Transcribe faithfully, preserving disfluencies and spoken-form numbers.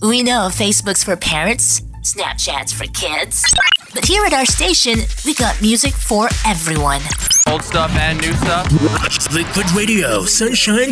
We know Facebook's for parents, Snapchat's for kids. But here at our station, we got music for everyone. Old stuff and new stuff. Liquid Radio, Sunshine